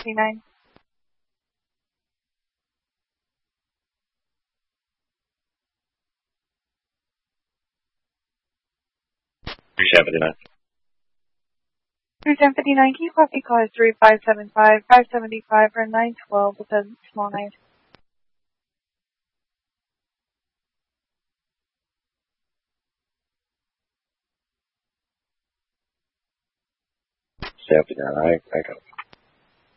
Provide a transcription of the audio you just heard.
359. 379. 3759, can you copy caller 3575, 575 for 912 with a small knife? I got